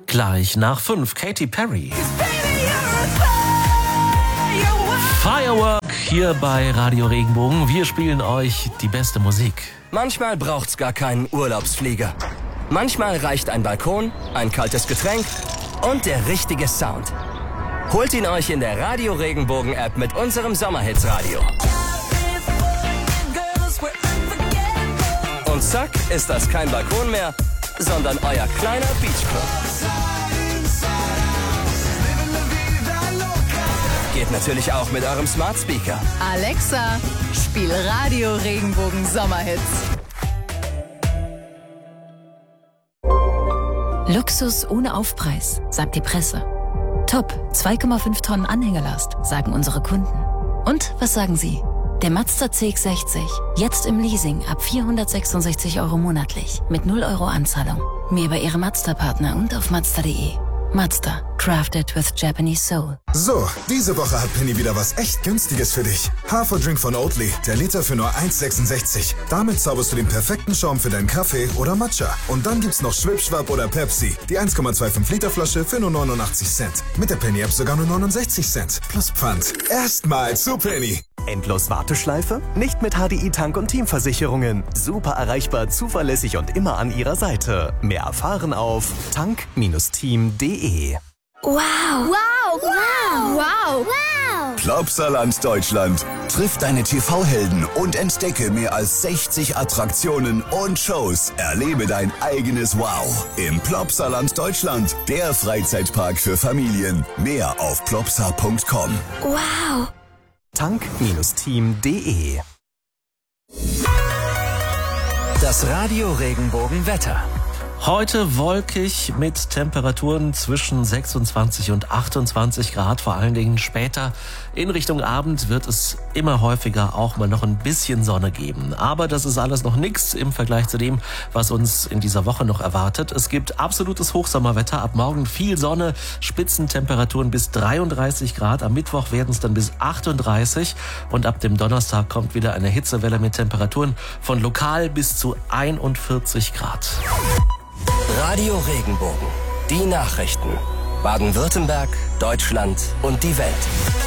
Gleich nach 5, Katy Perry. Firework hier bei Radio Regenbogen. Wir spielen euch die beste Musik. Manchmal braucht's gar keinen Urlaubsflieger. Manchmal reicht ein Balkon, ein kaltes Getränk und der richtige Sound. Holt ihn euch in der Radio Regenbogen App mit unserem Sommerhitsradio. Und zack, ist das kein Balkon mehr, sondern euer kleiner Beachclub. Geht natürlich auch mit eurem Smart Speaker. Alexa, spiel Radio Regenbogen Sommerhits. Luxus ohne Aufpreis, sagt die Presse. Top, 2,5 Tonnen Anhängelast, sagen unsere Kunden. Und was sagen Sie? Der Mazda CX-60, jetzt im Leasing ab 466 € monatlich, mit 0 € Anzahlung. Mehr bei Ihrem Mazda-Partner und auf Mazda.de. Mazda, crafted with Japanese soul. So, diese Woche hat Penny wieder was echt Günstiges für dich. Haferdrink von Oatly, der Liter für nur 1,66. Damit zauberst du den perfekten Schaum für deinen Kaffee oder Matcha. Und dann gibt's noch Schwipschwapp oder Pepsi, die 1,25 Liter Flasche für nur 89 Cent. Mit der Penny-App sogar nur 69 Cent. Plus Pfand. Erstmal zu Penny. Endlos Warteschleife? Nicht mit HDI Tank- und Teamversicherungen. Super erreichbar, zuverlässig und immer an Ihrer Seite. Mehr erfahren auf tank-team.de. Wow! Wow! Wow! Wow! Wow! Plopsaland Deutschland. Triff deine TV-Helden und entdecke mehr als 60 Attraktionen und Shows. Erlebe dein eigenes Wow im Plopsaland Deutschland. Der Freizeitpark für Familien. Mehr auf plopsa.com. Wow! tank-team.de. Das Radio Regenbogen Wetter. Heute wolkig mit Temperaturen zwischen 26 und 28 Grad. Vor allen Dingen später in Richtung Abend wird es immer häufiger auch mal noch ein bisschen Sonne geben. Aber das ist alles noch nichts im Vergleich zu dem, was uns in dieser Woche noch erwartet. Es gibt absolutes Hochsommerwetter. Ab morgen viel Sonne, Spitzentemperaturen bis 33 Grad. Am Mittwoch werden es dann bis 38. Und ab dem Donnerstag kommt wieder eine Hitzewelle mit Temperaturen von lokal bis zu 41 Grad. Radio Regenbogen. Die Nachrichten. Baden-Württemberg, Deutschland und die Welt.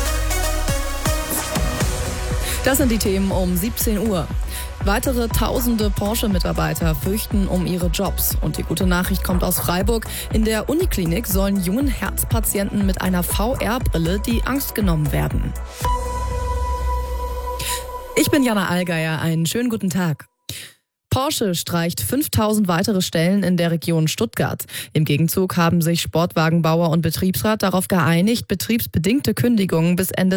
Das sind die Themen um 17 Uhr. Weitere tausende Porsche-Mitarbeiter fürchten um ihre Jobs. Und die gute Nachricht kommt aus Freiburg. In der Uniklinik sollen jungen Herzpatienten mit einer VR-Brille die Angst genommen werden. Ich bin Jana Allgeier. Einen schönen guten Tag. Porsche streicht 5000 weitere Stellen in der Region Stuttgart. Im Gegenzug haben sich Sportwagenbauer und Betriebsrat darauf geeinigt, betriebsbedingte Kündigungen bis Ende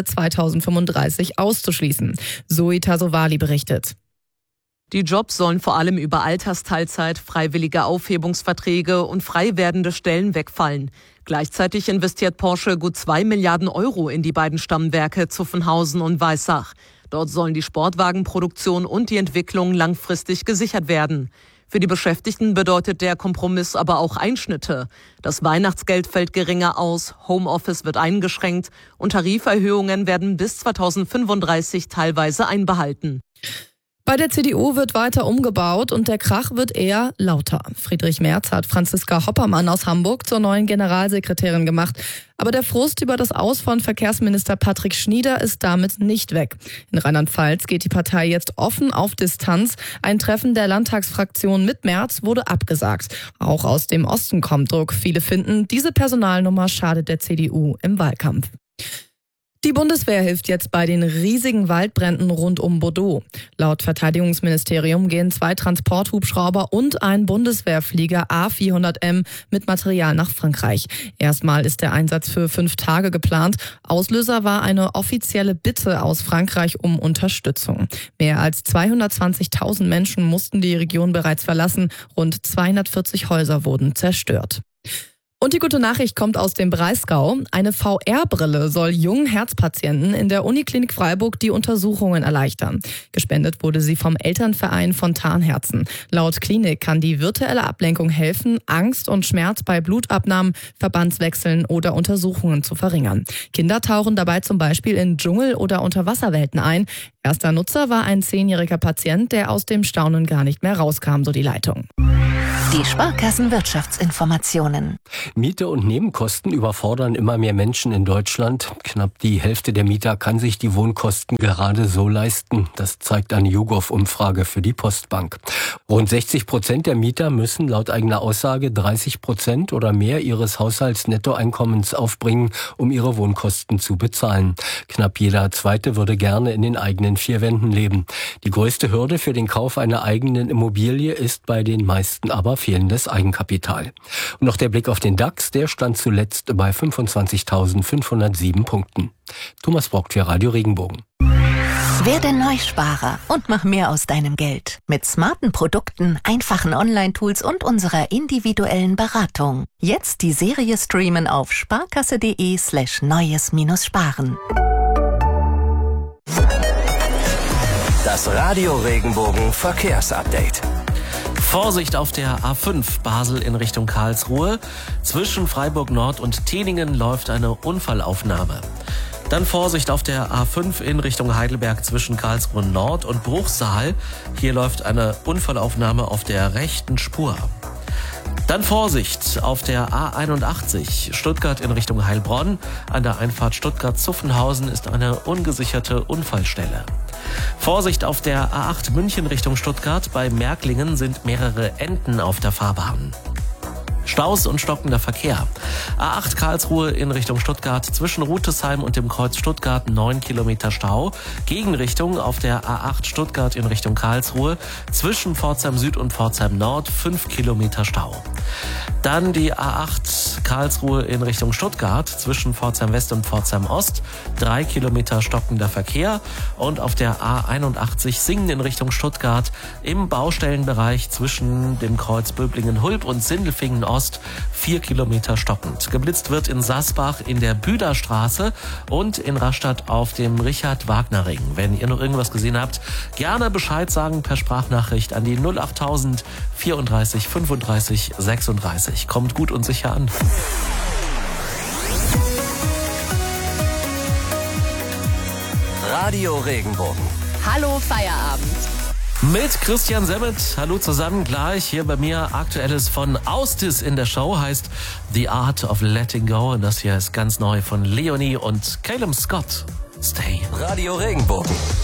2035 auszuschließen. Zoe Tasovali berichtet. Die Jobs sollen vor allem über Altersteilzeit, freiwillige Aufhebungsverträge und frei werdende Stellen wegfallen. Gleichzeitig investiert Porsche gut 2 Milliarden € in die beiden Stammwerke Zuffenhausen und Weissach. Dort sollen die Sportwagenproduktion und die Entwicklung langfristig gesichert werden. Für die Beschäftigten bedeutet der Kompromiss aber auch Einschnitte. Das Weihnachtsgeld fällt geringer aus, Homeoffice wird eingeschränkt und Tariferhöhungen werden bis 2035 teilweise einbehalten. Bei der CDU wird weiter umgebaut und der Krach wird eher lauter. Friedrich Merz hat Franziska Hoppermann aus Hamburg zur neuen Generalsekretärin gemacht. Aber der Frust über das Aus von Verkehrsminister Patrick Schnieder ist damit nicht weg. In Rheinland-Pfalz geht die Partei jetzt offen auf Distanz. Ein Treffen der Landtagsfraktion mit Merz wurde abgesagt. Auch aus dem Osten kommt Druck. Viele finden, diese Personalnummer schadet der CDU im Wahlkampf. Die Bundeswehr hilft jetzt bei den riesigen Waldbränden rund um Bordeaux. Laut Verteidigungsministerium gehen 2 Transporthubschrauber und ein Bundeswehrflieger A400M mit Material nach Frankreich. Erstmal ist der Einsatz für 5 Tage geplant. Auslöser war eine offizielle Bitte aus Frankreich um Unterstützung. Mehr als 220.000 Menschen mussten die Region bereits verlassen. Rund 240 Häuser wurden zerstört. Und die gute Nachricht kommt aus dem Breisgau. Eine VR-Brille soll jungen Herzpatienten in der Uniklinik Freiburg die Untersuchungen erleichtern. Gespendet wurde sie vom Elternverein Fontanherzen. Laut Klinik kann die virtuelle Ablenkung helfen, Angst und Schmerz bei Blutabnahmen, Verbandswechseln oder Untersuchungen zu verringern. Kinder tauchen dabei zum Beispiel in Dschungel- oder Unterwasserwelten ein. Erster Nutzer war ein 10-jähriger Patient, der aus dem Staunen gar nicht mehr rauskam, so die Leitung. Die Sparkassen-Wirtschaftsinformationen. Miete und Nebenkosten überfordern immer mehr Menschen in Deutschland. Knapp die Hälfte der Mieter kann sich die Wohnkosten gerade so leisten. Das zeigt eine YouGov-Umfrage für die Postbank. Rund 60% der Mieter müssen laut eigener Aussage 30% oder mehr ihres Haushaltsnettoeinkommens aufbringen, um ihre Wohnkosten zu bezahlen. Knapp jeder Zweite würde gerne in den eigenen vier Wänden leben. Die größte Hürde für den Kauf einer eigenen Immobilie ist bei den meisten aber fehlendes Eigenkapital. Und noch der Blick auf den DAX, der stand zuletzt bei 25.507 Punkten. Thomas Brock für Radio Regenbogen. Werde Neusparer und mach mehr aus deinem Geld. Mit smarten Produkten, einfachen Online-Tools und unserer individuellen Beratung. Jetzt die Serie streamen auf sparkasse.de/neues-sparen. Das Radio Regenbogen Verkehrsupdate. Vorsicht auf der A5 Basel in Richtung Karlsruhe. Zwischen Freiburg Nord und Teningen läuft eine Unfallaufnahme. Dann Vorsicht auf der A5 in Richtung Heidelberg zwischen Karlsruhe Nord und Bruchsal. Hier läuft eine Unfallaufnahme auf der rechten Spur. Dann Vorsicht auf der A81 Stuttgart in Richtung Heilbronn. An der Einfahrt Stuttgart-Zuffenhausen ist eine ungesicherte Unfallstelle. Vorsicht auf der A8 München Richtung Stuttgart. Bei Märklingen sind mehrere Enten auf der Fahrbahn. Staus und stockender Verkehr. A8 Karlsruhe in Richtung Stuttgart zwischen Rutesheim und dem Kreuz Stuttgart 9 Kilometer Stau. Gegenrichtung auf der A8 Stuttgart in Richtung Karlsruhe zwischen Pforzheim Süd und Pforzheim Nord 5 Kilometer Stau. Dann die A8 Karlsruhe in Richtung Stuttgart zwischen Pforzheim West und Pforzheim Ost 3 Kilometer stockender Verkehr. Und auf der A81 Singen in Richtung Stuttgart im Baustellenbereich zwischen dem Kreuz Böblingen-Hulb und Sindelfingen Ost 4 Kilometer stockend. Geblitzt wird in Sasbach in der Büderstraße und in Rastatt auf dem Richard-Wagner-Ring. Wenn ihr noch irgendwas gesehen habt, gerne Bescheid sagen per Sprachnachricht an die 08000 34 35 36. Kommt gut und sicher an. Radio Regenbogen. Hallo Feierabend. Mit Christian Semmet. Hallo zusammen. Gleich hier bei mir Aktuelles von Austis in der Show. Heißt The Art of Letting Go. Und das hier ist ganz neu von Leonie und Caleb Scott. Stay. Radio Regenbogen.